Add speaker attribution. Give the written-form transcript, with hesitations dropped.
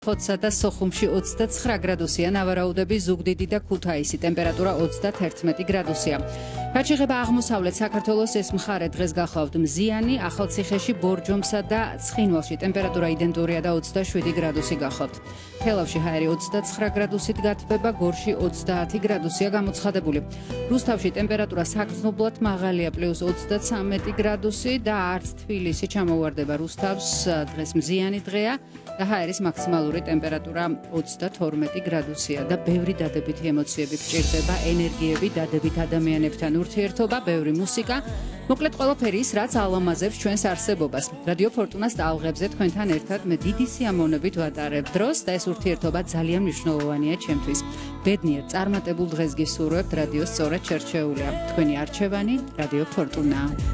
Speaker 1: ფოთსა და სოხუმში 29 გრადუსია, ნავარაუდები ზუგდიდი და ქუთაისი, ტემპერატურა 31 გრადუსია. რაც შეეხება აღმოსავლეთ საქართველოს, ეს მხარე დღეს გახლავთ მზიანი, ახალციხეში, ბორჯომსა და ცხინვალში ტემპერატურა იდენტურია და 27 გრადუსი გახლავთ. თელავში ჰაერი 29 გრადუსით გათბება, გორში 30 გრადუსია გამოცხადებული. რუსთავში ტემპერატურა საგრძნობლად მაღალია, +33 გრადუსი და არც თბილისი ჩამოვარდება რუსთავს, დღეს მზიანი დღეა და ჰაერის მაქსიმალური ტემპერატურა 32 გრადუსია და ბევრი დადებითი ემოციები გჭირდება, ენერგიები, დადებით ადამიანებთან ურთიერთობა, ბევრი მუსიკა, მოკლედ ყველაფერი ის, რაც ალამაზებს ჩვენს არსებობას. რადიო ფორტუნას ტალღებზე თქვენთან ერთად მე დიდი სიამოვნებით ვატარებ დროს და ეს ურთიერთობა ძალიან მნიშვნელოვანია ჩემთვის. ბედნიერ წარმატებულ დღეს გისურვებთ, რადიო სწორად შერჩეულია. თქვენი არჩევანი რადიო ფორტუნა.